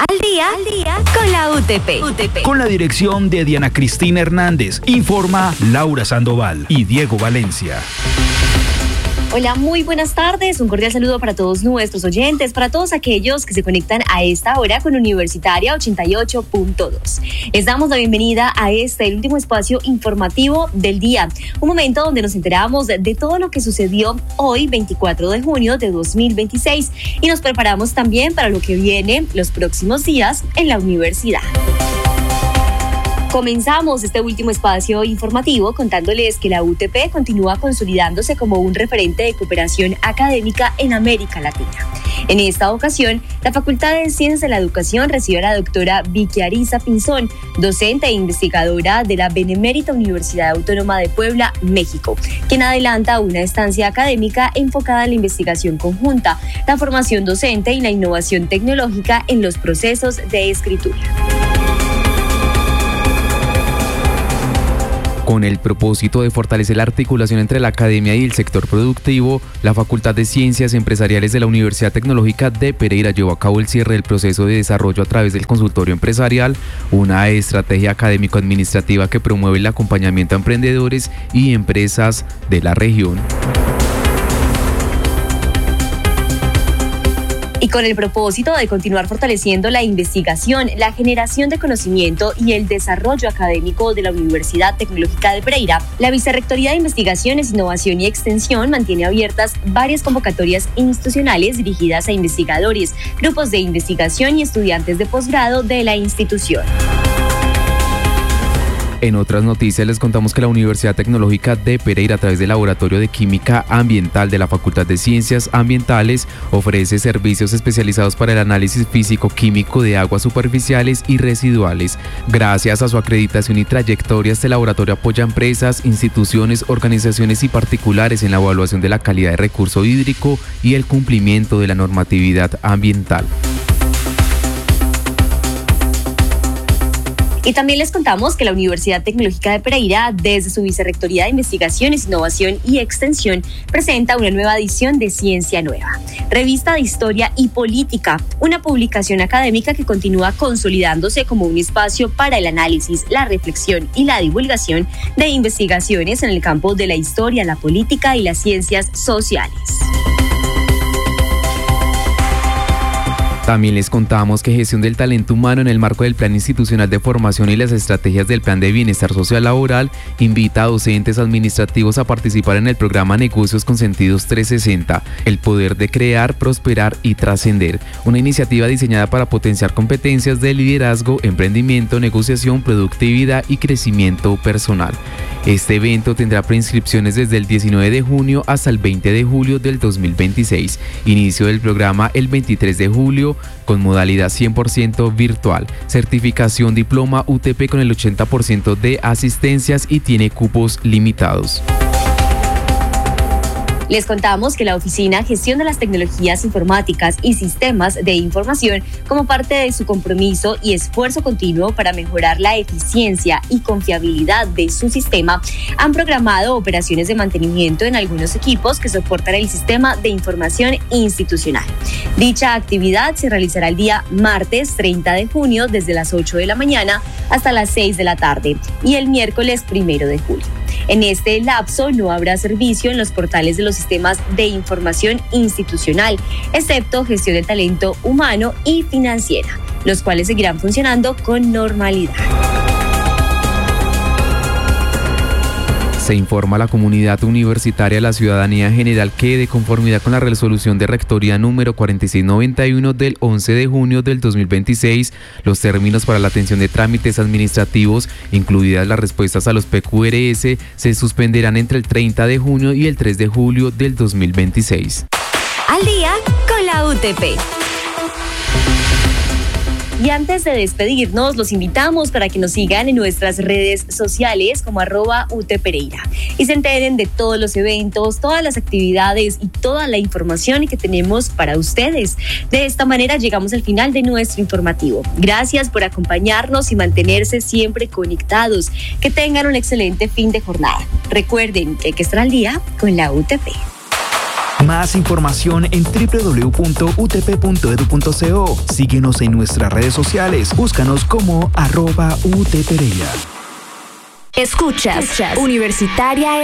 Al día con la UTP. Con la dirección de Diana Cristina Hernández. Informa Laura Sandoval y Diego Valencia. Hola, muy buenas tardes. Un cordial saludo para todos nuestros oyentes, para todos aquellos que se conectan a esta hora con Universitaria 88.2. Les damos la bienvenida a el último espacio informativo del día. Un momento donde nos enteramos de todo lo que sucedió hoy, 24 de junio de 2026, y nos preparamos también para lo que viene los próximos días en la universidad. Comenzamos este último espacio informativo contándoles que la UTP continúa consolidándose como un referente de cooperación académica en América Latina. En esta ocasión, la Facultad de Ciencias de la Educación recibe a la doctora Vicky Ariza Pinzón, docente e investigadora de la Benemérita Universidad Autónoma de Puebla, México, quien adelanta una estancia académica enfocada en la investigación conjunta, la formación docente y la innovación tecnológica en los procesos de escritura. Con el propósito de fortalecer la articulación entre la academia y el sector productivo, la Facultad de Ciencias Empresariales de la Universidad Tecnológica de Pereira llevó a cabo el cierre del proceso de desarrollo a través del consultorio empresarial, una estrategia académico-administrativa que promueve el acompañamiento a emprendedores y empresas de la región. Y con el propósito de continuar fortaleciendo la investigación, la generación de conocimiento y el desarrollo académico de la Universidad Tecnológica de Pereira, la Vicerrectoría de Investigaciones, Innovación y Extensión mantiene abiertas varias convocatorias institucionales dirigidas a investigadores, grupos de investigación y estudiantes de posgrado de la institución. En otras noticias les contamos que la Universidad Tecnológica de Pereira, a través del Laboratorio de Química Ambiental de la Facultad de Ciencias Ambientales, ofrece servicios especializados para el análisis físico-químico de aguas superficiales y residuales. Gracias a su acreditación y trayectoria, este laboratorio apoya a empresas, instituciones, organizaciones y particulares en la evaluación de la calidad de recurso hídrico y el cumplimiento de la normatividad ambiental. Y también les contamos que la Universidad Tecnológica de Pereira, desde su Vicerrectoría de Investigaciones, Innovación y Extensión, presenta una nueva edición de Ciencia Nueva, revista de Historia y Política, una publicación académica que continúa consolidándose como un espacio para el análisis, la reflexión y la divulgación de investigaciones en el campo de la historia, la política y las ciencias sociales. También les contamos que Gestión del Talento Humano, en el marco del Plan Institucional de Formación y las estrategias del Plan de Bienestar Social Laboral, invita a docentes administrativos a participar en el programa Negocios con Sentidos 360, el poder de crear, prosperar y trascender, una iniciativa diseñada para potenciar competencias de liderazgo, emprendimiento, negociación, productividad y crecimiento personal. Este evento tendrá preinscripciones desde el 19 de junio hasta el 20 de julio del 2026. Inicio del programa el 23 de julio con modalidad 100% virtual. Certificación diploma UTP con el 80% de asistencias y tiene cupos limitados. Les contamos que la Oficina Gestión de las Tecnologías Informáticas y Sistemas de Información, como parte de su compromiso y esfuerzo continuo para mejorar la eficiencia y confiabilidad de su sistema, han programado operaciones de mantenimiento en algunos equipos que soportan el sistema de información institucional. Dicha actividad se realizará el día martes 30 de junio desde las 8 de la mañana hasta las 6 de la tarde y el miércoles 1 de julio. En este lapso no habrá servicio en los portales de los sistemas de información institucional, excepto Gestión del Talento Humano y Financiera, los cuales seguirán funcionando con normalidad. Se informa a la comunidad universitaria, a la ciudadanía en general, que de conformidad con la resolución de rectoría número 4691 del 11 de junio del 2026, los términos para la atención de trámites administrativos, incluidas las respuestas a los PQRS, se suspenderán entre el 30 de junio y el 3 de julio del 2026. Al día con la UTP. Y antes de despedirnos, los invitamos para que nos sigan en nuestras redes sociales como @UTPereira y se enteren de todos los eventos, todas las actividades y toda la información que tenemos para ustedes. De esta manera llegamos al final de nuestro informativo. Gracias por acompañarnos y mantenerse siempre conectados. Que tengan un excelente fin de jornada. Recuerden que hay que estar al día con la UTP. Más información en www.utp.edu.co. Síguenos en nuestras redes sociales. Búscanos como @UTPereira. Escuchas Universitaria